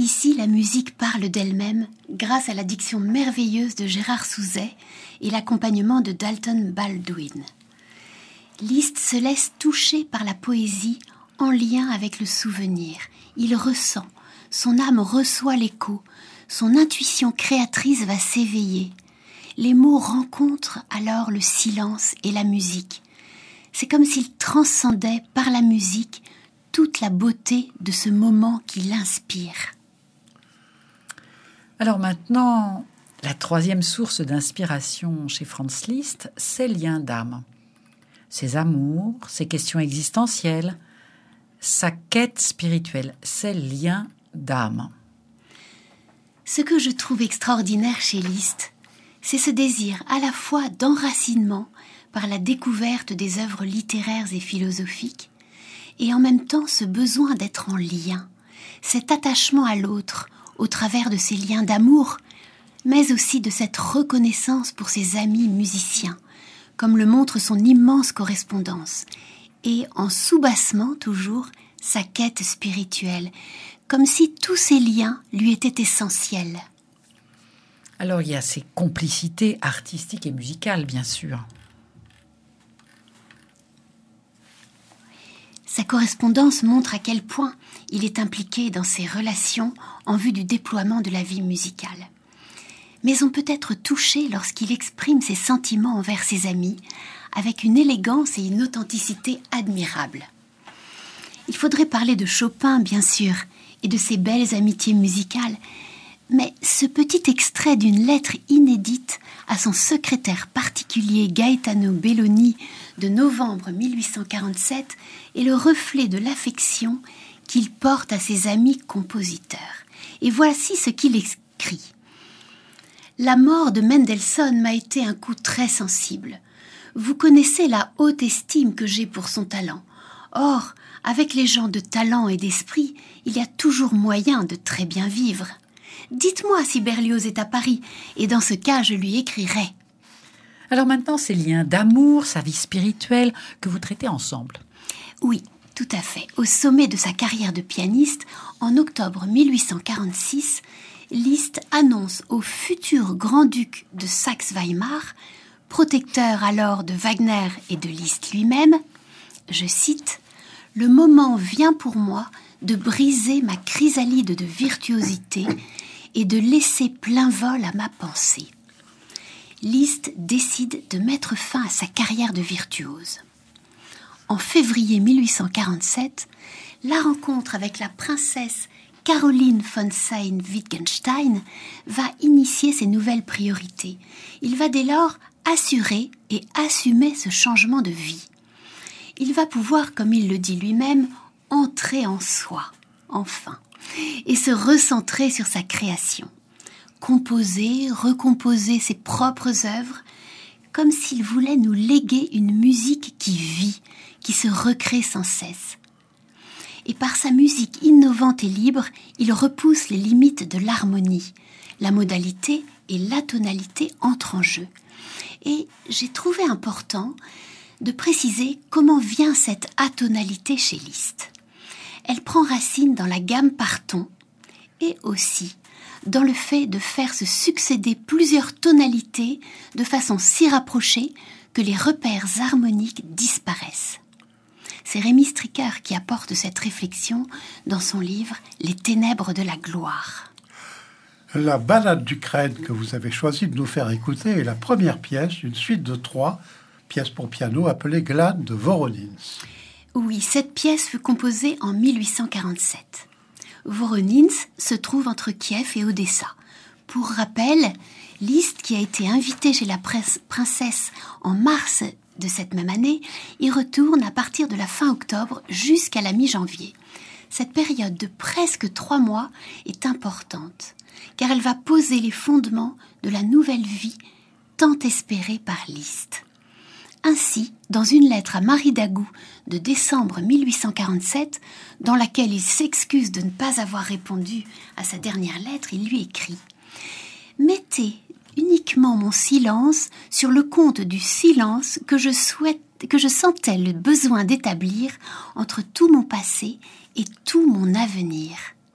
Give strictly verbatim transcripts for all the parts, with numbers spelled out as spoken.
Ici, la musique parle d'elle-même grâce à la diction merveilleuse de Gérard Souzet et l'accompagnement de Dalton Baldwin. Liszt se laisse toucher par la poésie en lien avec le souvenir. Il ressent, son âme reçoit l'écho, son intuition créatrice va s'éveiller. Les mots rencontrent alors le silence et la musique. C'est comme s'il transcendait par la musique toute la beauté de ce moment qui l'inspire. Alors maintenant, la troisième source d'inspiration chez Franz Liszt, ses liens d'âme. Ses amours, ses questions existentielles, sa quête spirituelle, ses liens d'âme. Ce que je trouve extraordinaire chez Liszt, c'est ce désir à la fois d'enracinement par la découverte des œuvres littéraires et philosophiques, et en même temps ce besoin d'être en lien, cet attachement à l'autre au travers de ces liens d'amour, mais aussi de cette reconnaissance pour ses amis musiciens, comme le montre son immense correspondance, et en soubassement toujours sa quête spirituelle, comme si tous ces liens lui étaient essentiels. Alors il y a ces complicités artistiques et musicales, bien sûr. Sa correspondance montre à quel point il est impliqué dans ses relations en vue du déploiement de la vie musicale. Mais on peut être touché lorsqu'il exprime ses sentiments envers ses amis avec une élégance et une authenticité admirables. Il faudrait parler de Chopin, bien sûr, et de ses belles amitiés musicales, mais ce petit extrait d'une lettre inédite à son secrétaire particulier Gaetano Belloni de novembre mille huit cent quarante-sept est le reflet de l'affection qu'il porte à ses amis compositeurs. Et voici ce qu'il écrit. « La mort de Mendelssohn m'a été un coup très sensible. Vous connaissez la haute estime que j'ai pour son talent. Or, avec les gens de talent et d'esprit, il y a toujours moyen de très bien vivre. Dites-moi si Berlioz est à Paris, et dans ce cas, je lui écrirai. » Alors maintenant, ces liens d'amour, sa vie spirituelle, que vous traitez ensemble. Oui, tout à fait. Au sommet de sa carrière de pianiste, en octobre mille huit cent quarante-six, Liszt annonce au futur grand-duc de Saxe-Weimar, protecteur alors de Wagner et de Liszt lui-même, je cite, « Le moment vient pour moi de briser ma chrysalide de virtuosité et de laisser plein vol à ma pensée. » Liszt décide de mettre fin à sa carrière de virtuose. En février mille huit cent quarante-sept, la rencontre avec la princesse Caroline von Sayn-Wittgenstein va initier ses nouvelles priorités. Il va dès lors assurer et assumer ce changement de vie. Il va pouvoir, comme il le dit lui-même, entrer en soi, enfin, et se recentrer sur sa création. Composer, recomposer ses propres œuvres, comme s'il voulait nous léguer une musique qui vit, qui se recrée sans cesse. Et par sa musique innovante et libre, il repousse les limites de l'harmonie. La modalité et l'atonalité entrent en jeu. Et j'ai trouvé important de préciser comment vient cette atonalité chez Liszt. Elle prend racine dans la gamme par ton et aussi dans le fait de faire se succéder plusieurs tonalités de façon si rapprochée que les repères harmoniques disparaissent. C'est Rémy Stricker qui apporte cette réflexion dans son livre « Les ténèbres de la gloire ». La Ballade d'Ukraine que vous avez choisi de nous faire écouter est la première pièce d'une suite de trois pièces pour piano appelée Glade de Voronins. Oui, cette pièce fut composée en mille huit cent quarante-sept. Voronins se trouve entre Kiev et Odessa. Pour rappel, Liszt, qui a été invité chez la princesse en mars de cette même année, y retourne à partir de la fin octobre jusqu'à la mi-janvier. Cette période de presque trois mois est importante, car elle va poser les fondements de la nouvelle vie tant espérée par Liszt. Ainsi, dans une lettre à Marie Dagou de décembre mille huit cent quarante-sept, dans laquelle il s'excuse de ne pas avoir répondu à sa dernière lettre, il lui écrit « Mettez uniquement mon silence sur le compte du silence que je souhaite, que je sentais le besoin d'établir entre tout mon passé et tout mon avenir.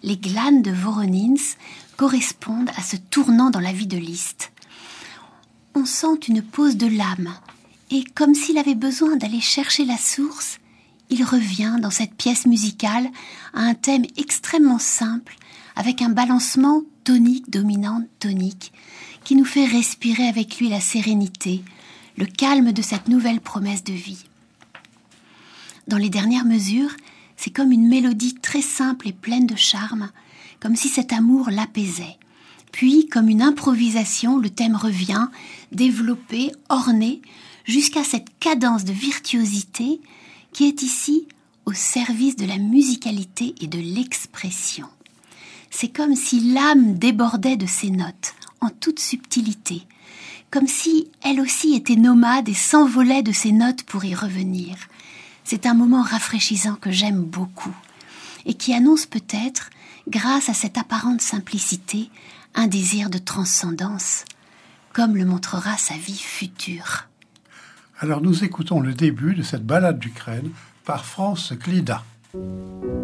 Les glanes de Voronins correspondent à ce tournant dans la vie de Liszt. On sent une pause de l'âme, et comme s'il avait besoin d'aller chercher la source, il revient dans cette pièce musicale à un thème extrêmement simple, avec un balancement tonique-dominante-tonique, qui nous fait respirer avec lui la sérénité, le calme de cette nouvelle promesse de vie. Dans les dernières mesures, c'est comme une mélodie très simple et pleine de charme, comme si cet amour l'apaisait. Puis, comme une improvisation, le thème revient, développé, orné, jusqu'à cette cadence de virtuosité qui est ici au service de la musicalité et de l'expression. C'est comme si l'âme débordait de ces notes, en toute subtilité, comme si elle aussi était nomade et s'envolait de ces notes pour y revenir. C'est un moment rafraîchissant que j'aime beaucoup et qui annonce peut-être, grâce à cette apparente simplicité, un désir de transcendance, comme le montrera sa vie future. Alors nous écoutons le début de cette ballade d'Ukraine par France Clida.